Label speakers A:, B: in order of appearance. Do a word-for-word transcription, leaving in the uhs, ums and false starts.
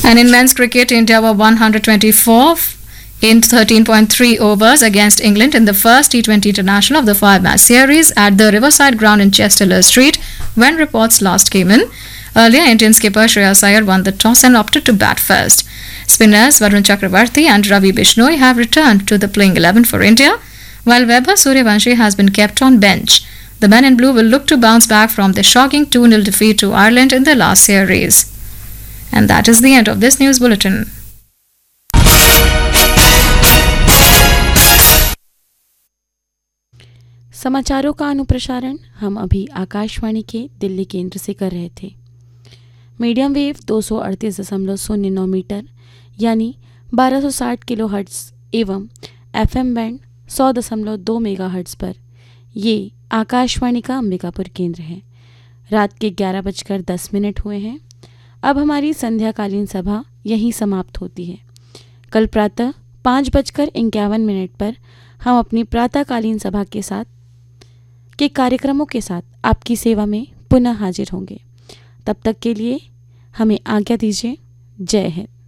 A: And in men's cricket, India were one hundred twenty-four in thirteen point three overs against England in the first T twenty international of the five-match series at the Riverside ground in Chester Street when reports last came in. Earlier, Indian skipper Shreyas Iyer won the toss and opted to bat first. Spinners Varun Chakravarti and Ravi Bishnoi have returned to the playing eleven for India, while Vaibhav Suryavanshi has been kept on bench. The men in blue will look to bounce back from the shocking two nil defeat to Ireland in the last series. And that is the end of this news bulletin.
B: समाचारों का अनुप्रसारण हम अभी आकाशवाणी के दिल्ली केंद्र से कर रहे थे। मीडियम वेव दो सौ अड़तीस दशमलव शून्य नौ मीटर यानी बारह सौ साठ किलो हर्ट्ज़ एवं एफएम बैंड सौ दशमलव दो मेगा हर्ट्ज़ पर ये आकाशवाणी का अंबिकापुर केंद्र है। रात के ग्यारह बजकर दस मिनट हुए हैं। अब हमारी संध्याकालीन सभा यहीं समाप्त होती है। कल प्रातः पाँच बजकर इक्यावन मिनट पर हम अपनी प्रातःकालीन सभा के साथ के कार्यक्रमों के साथ आपकी सेवा में पुनः हाजिर होंगे। तब तक के लिए हमें आज्ञा दीजिए। जय हिंद।